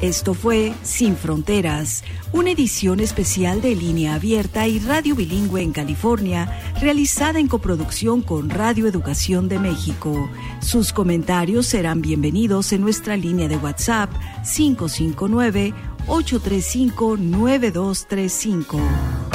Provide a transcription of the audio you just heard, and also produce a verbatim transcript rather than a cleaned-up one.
Esto fue Sin Fronteras, una edición especial de Línea Abierta y Radio Bilingüe en California, realizada en coproducción con Radio Educación de México. Sus comentarios serán bienvenidos en nuestra línea de WhatsApp cinco cinco nueve, ocho tres cinco, nueve dos tres cinco.